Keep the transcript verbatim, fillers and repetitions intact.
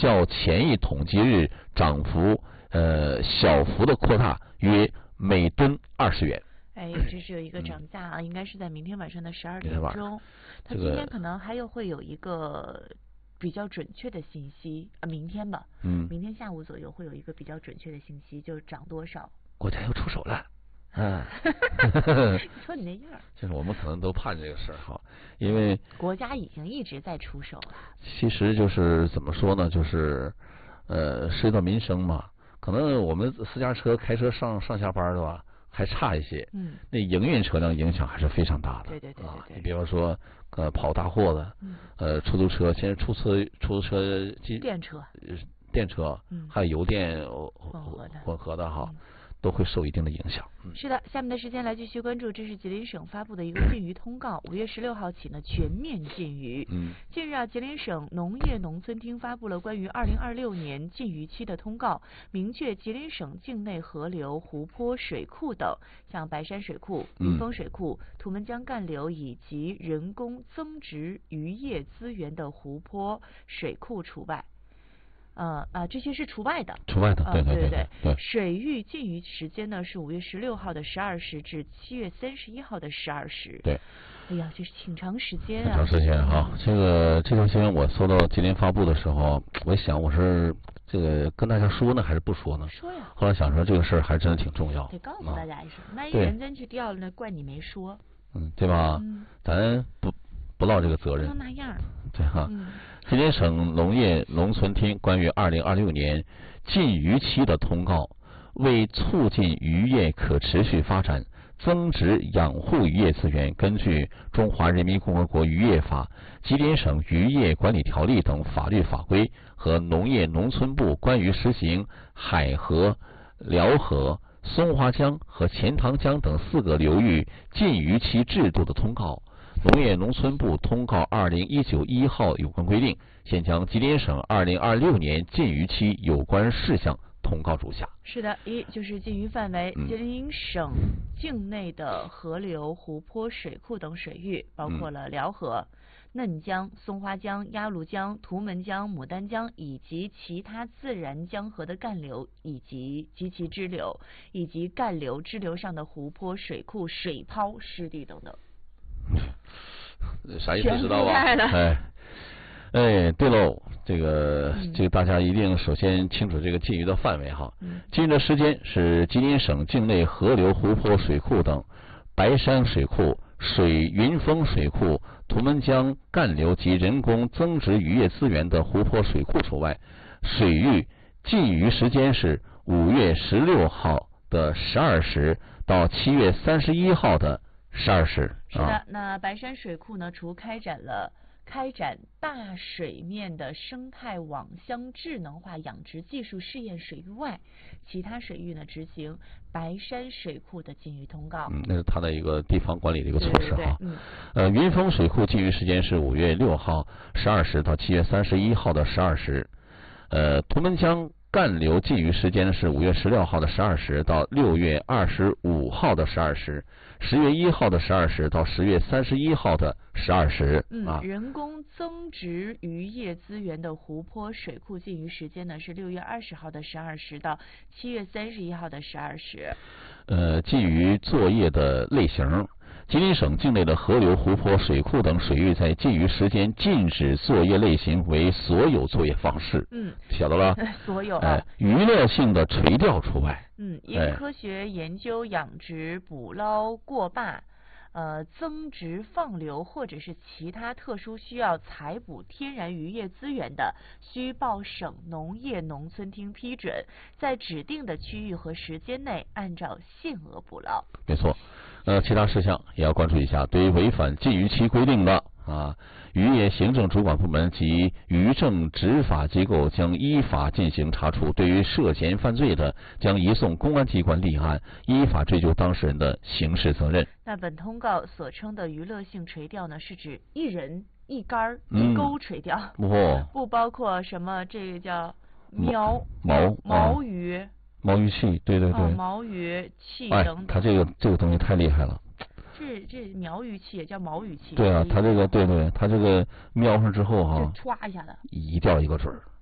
较前一统计日涨幅呃小幅的扩大，约每吨二十元。 哎，这是有一个涨价啊，嗯、应该是在明天晚上的十二点钟。它这今天可能还有会有一个比较准确的信息啊，明天吧， 嗯， 明天下午左右会有一个比较准确的信息，就是涨多少。 国家要出手了。嗯， 说你那样， 就是我们可能都盼这个事儿哈，因为国家已经一直在出手了。 其实就是怎么说呢，就是呃，涉及到民生嘛，可能我们私家车开车上上下班的吧，还差一些。 嗯， 那营运车辆影响还是非常大的。 对对对对对。 啊，你比方说呃跑大货的， 嗯， 呃出租车，现在出租出租车电车， 电车， 嗯， 还有油电混合的混合的哈。 嗯， 都会受一定的影响。 嗯、是的，下面的时间来继续关注，这是吉林省发布的一个禁渔通告，五月十六号起呢全面禁渔。 嗯， 近日啊，吉林省农业农村厅发布了关于二零二六年禁渔期的通告，明确吉林省境内河流、湖泊、水库等，像白山水库、云峰水库、图们江干流以及人工增殖渔业资源的湖泊、水库除外。呃啊，这些是除外的， 除外的，对对对对对。 水域禁渔时间呢是五月十六号的十二时至七月三十一号的十二时。 对。 哎呀，这是挺长时间啊。 挺长时间哈，这个这条新闻我收到吉林发布的时候，我想我是这个跟大家说呢，还是不说呢？ 说呀。 后来想说这个事儿还真的挺重要， 得告诉大家一声，万一对人真去钓了，那怪你没说。 嗯，对吧？ 嗯， 咱不不落这个责任。 不能那样。 对哈。 嗯。 吉林省农业农村厅关于二零二六年禁渔期的通告，为促进渔业可持续发展，增值养护渔业资源，根据《中华人民共和国渔业法》、吉林省渔业管理条例等法律法规和农业农村部关于实行海河、辽河、松花江和钱塘江等四个流域禁渔期制度的通告。农业农村部通告二零一九一号有关规定，现将吉林省二零二六年禁渔期有关事项通告如下。 是的，一就是禁渔范围，吉林省境内的河流、湖泊、水库等水域，包括了辽河、嫩江、松花江、鸭绿江、图们江、牡丹江以及其他自然江河的干流以及及其支流，以及干流、支流上的湖泊、水库、水泡、湿地等等。 啥意思知道吧？哎，哎，对喽，这个、嗯、这个大家一定首先清楚这个禁渔的范围哈。 嗯、 禁渔的时间是吉林省境内河流、湖泊、水库等白山水库、水云峰水库、图们江干流及人工增殖渔业资源的湖泊、水库除外。水域禁渔时间是五月十六号的十二时到七月三十一号的十二时。 是的，啊、那白山水库呢，除开展了开展大水面的生态网箱智能化养殖技术试验水域外，其他水域呢执行白山水库的禁渔通告。 嗯，那是它的一个地方管理的一个措施哈。 嗯。 呃，云峰水库禁渔时间是五月六号十二时到七月三十一号的十二时。呃，图们江干流禁渔时间是五月十六号的十二时到六月二十五号的十二时，十月一号的十二时到十月三十一号的十二时。 嗯， 啊， 人工增殖渔业资源的湖泊水库禁渔时间呢是六月二十号的十二时到七月三十一号的十二时。 呃，禁渔作业的类型。吉林省境内的河流、湖泊、水库等水域在禁渔时间禁止作业类型为所有作业方式。 嗯， 晓得了？ 所有哎、呃，娱乐性的垂钓除外。 嗯，因科学研究、养殖、捕捞、过坝、呃增殖、放流或者是其他特殊需要采捕天然渔业资源的，需报省农业农村厅批准，在指定的区域和时间内按照限额捕捞。 没错。呃，其他事项也要关注一下。对于违反禁渔期规定的啊，渔业行政主管部门及渔政执法机构将依法进行查处；对于涉嫌犯罪的，将移送公安机关立案，依法追究当事人的刑事责任。 那本通告所称的娱乐性垂钓呢，是指一人一竿一钩垂钓， 嗯哦、 不包括什么这个叫苗毛毛鱼。啊毛鱼器，对对对， 哦、毛鱼器等等。 哎，它这个这个东西太厉害了。 这这苗鱼器也叫毛鱼器。 对啊，它这个对对，它这个瞄上之后哈、啊， 歘一下的， 一钓一个准儿。